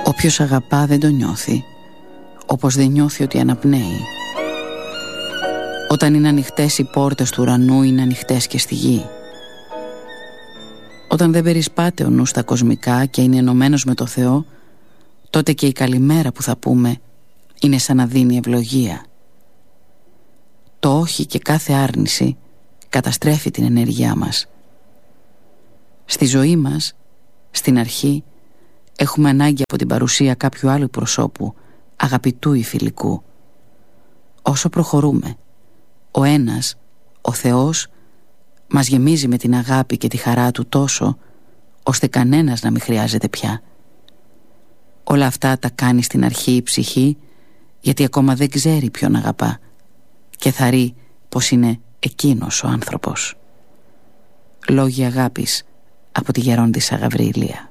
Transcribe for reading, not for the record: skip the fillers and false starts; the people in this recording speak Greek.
Όποιος αγαπά δεν το νιώθει, όπως δεν νιώθει ότι αναπνέει. Όταν είναι ανοιχτές οι πόρτες του ουρανού, είναι ανοιχτές και στη γη. Όταν δεν περισπάται ο νους στα κοσμικά και είναι ενωμένος με το Θεό, τότε και η καλημέρα που θα πούμε είναι σαν να δίνει ευλογία. Το όχι και κάθε άρνηση καταστρέφει την ενέργειά μας. Στη ζωή μας, στην αρχή, έχουμε ανάγκη από την παρουσία κάποιου άλλου προσώπου, αγαπητού ή φιλικού. Όσο προχωρούμε, ο ένας, ο Θεός, μας γεμίζει με την αγάπη και τη χαρά του τόσο, ώστε κανένας να μην χρειάζεται πια. Όλα αυτά τα κάνει στην αρχή η ψυχή, γιατί ακόμα δεν ξέρει ποιον αγαπά και θαρρεί πως είναι εκείνος ο άνθρωπος. Λόγοι αγάπης από τη Γερόντισσα Γαβρίλια.